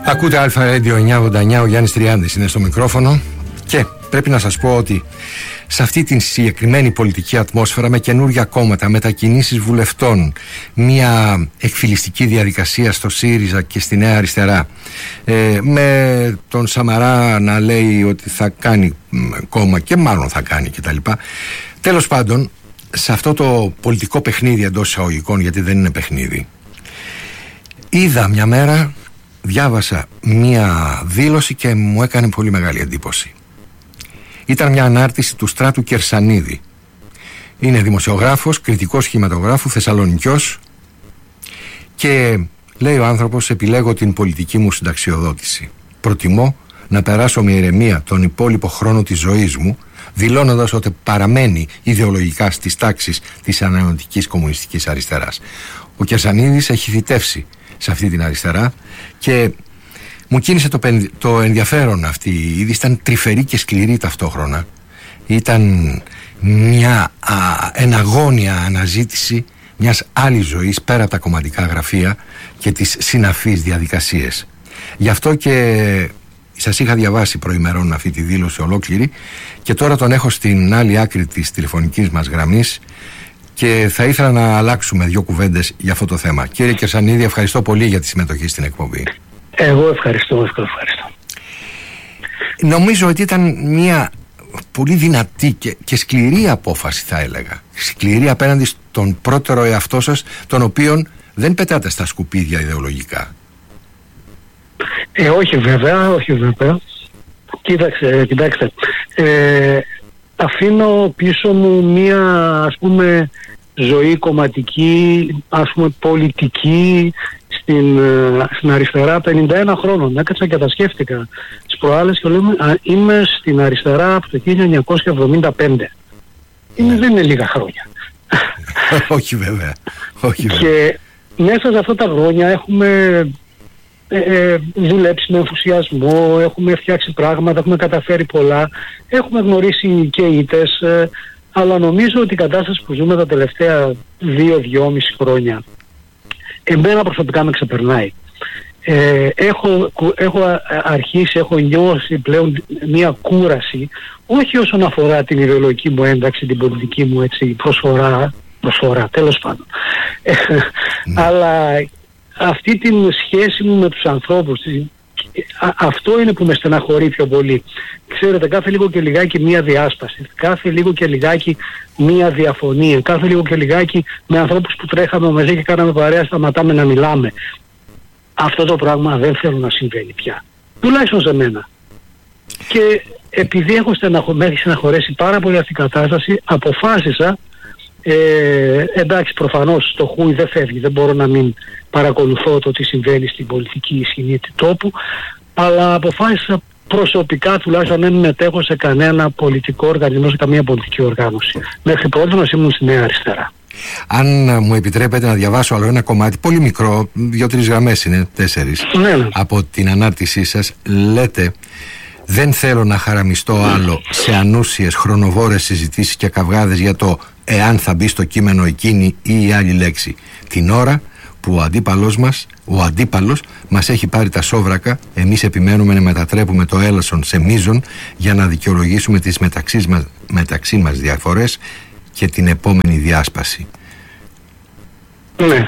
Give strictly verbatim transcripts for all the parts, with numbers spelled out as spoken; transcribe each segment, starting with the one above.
Ακούτε Αλφα Radio εννιακόσια ογδόντα εννιά, ο Γιάννης Τριάντης είναι στο μικρόφωνο και πρέπει να σας πω ότι σε αυτή την συγκεκριμένη πολιτική ατμόσφαιρα, με καινούργια κόμματα, μετακινήσεις βουλευτών, μια εκφυλιστική διαδικασία στο ΣΥΡΙΖΑ και στη Νέα Αριστερά, ε, με τον Σαμαρά να λέει ότι θα κάνει κόμμα και μάλλον θα κάνει κτλ. Τέλος πάντων, σε αυτό το πολιτικό παιχνίδι εντός εισαγωγικών, γιατί δεν είναι παιχνίδι, είδα μια μέρα, διάβασα μια δήλωση και μου έκανε πολύ μεγάλη εντύπωση. Ήταν μια ανάρτηση του Στράτου Κερσανίδη. Είναι δημοσιογράφος, κριτικός κινηματογράφου, Θεσσαλονικιός, και λέει ο άνθρωπος: επιλέγω την πολιτική μου συνταξιοδότηση. Προτιμώ να περάσω με ηρεμία τον υπόλοιπο χρόνο της ζωής μου, δηλώνοντας ότι παραμένει ιδεολογικά στις τάξεις της ανανεωτικής κομμουνιστικής αριστεράς. Ο Κερσανίδης έχει θητεύσει σε αυτή την αριστερά και μου κίνησε το, το ενδιαφέρον αυτή η είδηση. Ήταν τρυφερή και σκληρή ταυτόχρονα. Ήταν μια α, εναγώνια αναζήτηση μιας άλλης ζωής πέρα από τα κομματικά γραφεία και τις συναφείς διαδικασίες. Γι' αυτό και σας είχα διαβάσει προημερών αυτή τη δήλωση ολόκληρη και τώρα τον έχω στην άλλη άκρη της τηλεφωνικής μας γραμμής και θα ήθελα να αλλάξουμε δύο κουβέντες για αυτό το θέμα. Κύριε Κερσανίδη, ευχαριστώ πολύ για τη συμμετοχή στην εκπομπή. Εγώ ευχαριστώ, ευχαριστώ. Νομίζω ότι ήταν μια πολύ δυνατή και, και σκληρή απόφαση, θα έλεγα. Σκληρή απέναντι στον πρώτερο εαυτό σας, τον οποίον δεν πετάτε στα σκουπίδια ιδεολογικά. Ε, όχι βέβαια, όχι βέβαια. Κοίταξε, κοιτάξτε. Ε, αφήνω πίσω μου μια, ας πούμε, ζωή κομματική, ας πούμε, πολιτική στην, στην αριστερά πενήντα ένα χρόνων. Έκατσα και τα σκέφτηκα τις προάλλες και λέμε, α, είμαι στην αριστερά από το χίλια εννιακόσια εβδομήντα πέντε. Είναι, δεν είναι λίγα χρόνια. Όχι βέβαια. Όχι βέβαια. Και μέσα σε αυτά τα χρόνια έχουμε ε, ε, δουλέψει με ενθουσιασμό, έχουμε φτιάξει πράγματα, έχουμε καταφέρει πολλά, έχουμε γνωρίσει και ήττες, ε, αλλά νομίζω ότι η κατάσταση που ζούμε τα τελευταία δύο δυόμιση χρόνια εμένα προσωπικά με ξεπερνάει. Ε, έχω, έχω αρχίσει, έχω νιώσει πλέον μια κούραση, όχι όσον αφορά την ιδεολογική μου ένταξη, την πολιτική μου έτσι, προσφορά, προσφορά τέλος πάντων, ε, ναι. αλλά αυτή την σχέση μου με τους ανθρώπους, α, αυτό είναι που με στεναχωρεί πιο πολύ. Ξέρετε, κάθε λίγο και λιγάκι μία διάσπαση, κάθε λίγο και λιγάκι μία διαφωνία, κάθε λίγο και λιγάκι με ανθρώπους που τρέχαμε μαζί και κάναμε παρέα, σταματάμε να μιλάμε. Αυτό το πράγμα δεν θέλω να συμβαίνει πια. Τουλάχιστον σε μένα. Και επειδή έχω στεναχω... με έχει στεναχωρέσει πάρα πολύ αυτή η κατάσταση, αποφάσισα, ε, εντάξει, προφανώς το χούι δεν φεύγει, δεν μπορώ να μην παρακολουθώ το τι συμβαίνει στην πολιτική σκηνή του τόπου, αλλά αποφάσισα προσωπικά τουλάχιστον να μην μετέχω σε κανένα πολιτικό οργανισμό, σε καμία πολιτική οργάνωση. Μέχρι πρώτη να ήμουν στη Νέα Αριστερά. Αν μου επιτρέπετε να διαβάσω άλλο ένα κομμάτι, πολύ μικρό, δύο-τρεις γραμμές είναι, τέσσερις, ναι, ναι. από την ανάρτησή σας, λέτε: δεν θέλω να χαραμιστώ άλλο σε ανούσιες χρονοβόρες συζητήσεις και καυγάδες για το εάν θα μπει στο κείμενο εκείνη ή η άλλη λέξη. Την ώρα που ο αντίπαλος μας, ο αντίπαλος μας έχει πάρει τα σόβρακα, εμείς επιμένουμε να μετατρέπουμε το έλασον σε μείζον για να δικαιολογήσουμε τις μεταξύ μας, μεταξύ μας διαφορές και την επόμενη διάσπαση. Ναι.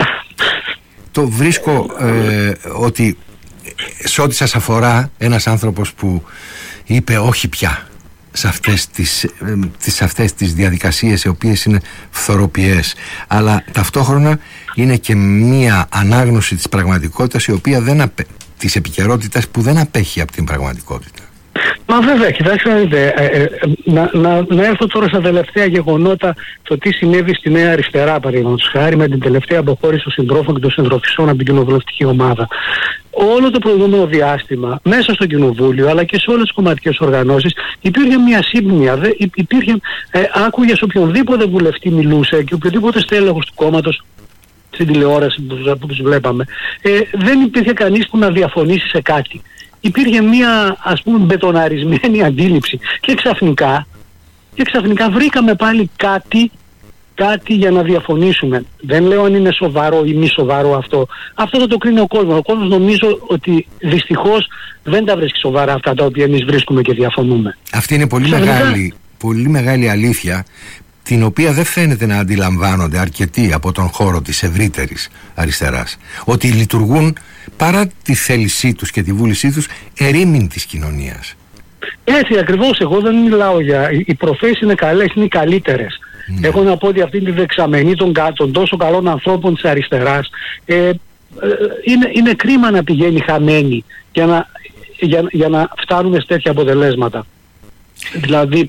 Το βρίσκω ε, ότι σε ό,τι σας αφορά, ένας άνθρωπος που είπε όχι πια σε αυτές τις, ε, τις, αυτές τις διαδικασίες οι οποίες είναι φθοροποιές, αλλά ταυτόχρονα είναι και μία ανάγνωση της πραγματικότητας η οποία δεν απε... της επικαιρότητας που δεν απέχει από την πραγματικότητα. Μα βέβαια, κοιτάξτε, ε, ε, να, να, να έρθω τώρα στα τελευταία γεγονότα, το τι συνέβη στη Νέα Αριστερά, παραδείγματος χάρη, με την τελευταία αποχώρηση των συντρόφων και των συντροφισσών από την κοινοβουλευτική ομάδα. Όλο το προηγούμενο διάστημα, μέσα στο κοινοβούλιο, αλλά και σε όλες τις κομματικές οργανώσεις, υπήρχε μια σύμπνοια. Δε, υπήρχε, ε, άκουγες οποιονδήποτε βουλευτή μιλούσε και οποιοδήποτε στέλεχος του κόμματος στην τηλεόραση που, που τους βλέπαμε, ε, δεν υπήρχε κανείς που να διαφωνήσει σε κάτι. Υπήρχε μια, ας πούμε, μπετοναρισμένη αντίληψη και ξαφνικά, και ξαφνικά βρήκαμε πάλι κάτι κάτι για να διαφωνήσουμε. Δεν λέω αν είναι σοβαρό ή μη σοβαρό αυτό. Αυτό θα το κρίνει ο κόσμος. Ο κόσμος νομίζω ότι δυστυχώς δεν τα βρίσκει σοβαρά αυτά τα οποία εμείς βρίσκουμε και διαφωνούμε. Αυτή είναι πολύ μεγάλη, πολύ μεγάλη αλήθεια, την οποία δεν φαίνεται να αντιλαμβάνονται αρκετοί από τον χώρο της ευρύτερης αριστεράς. Ότι λειτουργούν, παρά τη θέλησή τους και τη βούλησή τους, ερήμην της κοινωνίας. Έτσι ακριβώς, εγώ δεν μιλάω για... Οι προφέσεις είναι καλές, είναι οι καλύτερες. Mm. Έχω να πω ότι αυτή τη δεξαμενή των, των τόσο καλών ανθρώπων της αριστεράς ε, ε, είναι, είναι κρίμα να πηγαίνει χαμένη για να, για, για να φτάνουμε σε τέτοια αποτελέσματα. Δηλαδή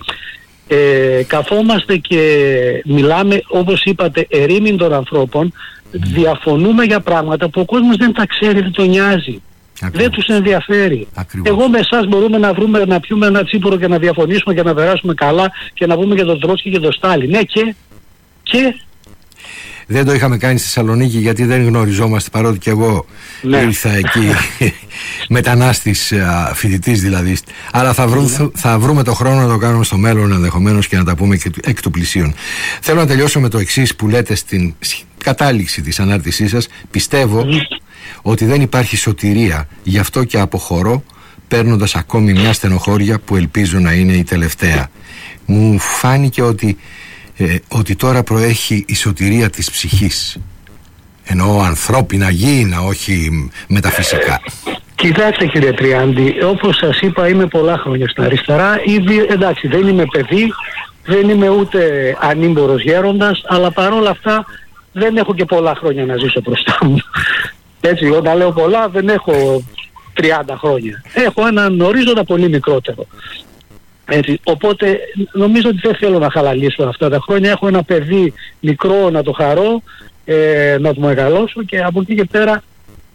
ε, καθόμαστε και μιλάμε, όπως είπατε, ερήμην των ανθρώπων, mm. διαφωνούμε για πράγματα που ο κόσμος δεν τα ξέρει, δεν τον νοιάζει. Ακριβώς. Δεν τους ενδιαφέρει. Ακριβώς. Εγώ με εσάς μπορούμε να βρούμε, να πιούμε ένα τσίπουρο και να διαφωνήσουμε και να περάσουμε καλά και να πούμε για τον Τρότσκι και τον Στάλιν. Ναι, και, και... Δεν το είχαμε κάνει στη Θεσσαλονίκη γιατί δεν γνωριζόμαστε, παρότι και εγώ ναι. ήρθα εκεί μετανάστης, φοιτητής δηλαδή. Αλλά θα, βρου, θα βρούμε το χρόνο να το κάνουμε στο μέλλον ενδεχομένως και να τα πούμε εκ του πλησίων. Θέλω να τελειώσω με το εξής που λέτε στην κατάληξη της ανάρτησής σας. Πιστεύω mm. ότι δεν υπάρχει σωτηρία, γι' αυτό και αποχωρώ, παίρνοντας ακόμη μια στενοχώρια που ελπίζω να είναι η τελευταία. Μου φάνηκε ότι, ε, ότι τώρα προέχει η σωτηρία της ψυχής. Εννοώ ανθρώπινα, γήινα, όχι μεταφυσικά. Κοιτάξτε κύριε Τριάντη, όπως σας είπα, είμαι πολλά χρόνια στην αριστερά. Ήδη, εντάξει, δεν είμαι παιδί, δεν είμαι ούτε ανήμπορος γέροντας, αλλά παρόλα αυτά δεν έχω και πολλά χρόνια να ζήσω μπροστά μου. Έτσι, όταν λέω πολλά δεν έχω τριάντα χρόνια. Έχω έναν ορίζοντα πολύ μικρότερο. Έτσι, οπότε νομίζω ότι δεν θέλω να χαλαλίσω αυτά τα χρόνια. Έχω ένα παιδί μικρό να το χαρώ, ε, να το μεγαλώσω και από εκεί και πέρα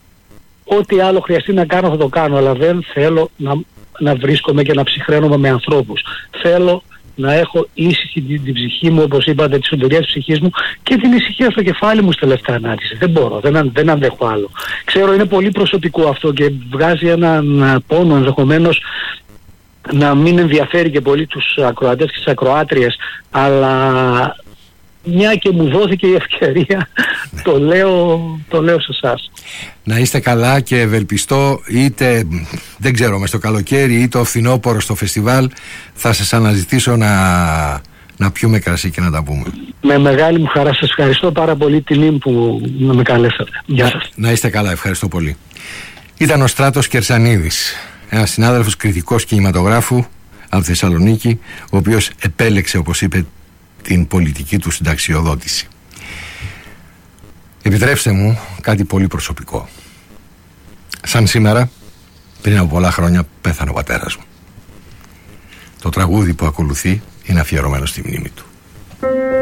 ό,τι άλλο χρειαστεί να κάνω θα το κάνω. Αλλά δεν θέλω να, να βρίσκομαι και να ψυχραίνομαι με ανθρώπους. Θέλω να έχω ήσυχη την, την ψυχή μου, όπως είπατε, τη σωτηρία της ψυχής μου και την ησυχία στο κεφάλι μου στη τελευταία ανάλυση. Δεν μπορώ, δεν, δεν αντέχω άλλο. Ξέρω, είναι πολύ προσωπικό αυτό και βγάζει έναν πόνο ενδεχομένως να μην ενδιαφέρει και πολύ τους ακροατές και τις ακροάτριες, αλλά μια και μου δόθηκε η ευκαιρία, το λέω, το λέω σε εσάς. Να είστε καλά και ευελπιστώ, είτε δεν ξέρω μες το καλοκαίρι ή το φθινόπωρο στο φεστιβάλ θα σας αναζητήσω να, να πιούμε κρασί και να τα πούμε. Με μεγάλη μου χαρά, σας ευχαριστώ πάρα πολύ, τιμή που με καλέσατε. Γεια σας. Να, να είστε καλά, ευχαριστώ πολύ. Ήταν ο Στράτος Κερσανίδης, ένας συνάδελφος κριτικός κινηματογράφου από τη Θεσσαλονίκη, ο οποίος επέλεξε, όπως είπε, την πολιτική του συνταξιοδότηση. Επιτρέψτε μου κάτι πολύ προσωπικό. Σαν σήμερα, πριν από πολλά χρόνια, πέθανε ο πατέρας μου. Το τραγούδι που ακολουθεί είναι αφιερωμένο στη μνήμη του.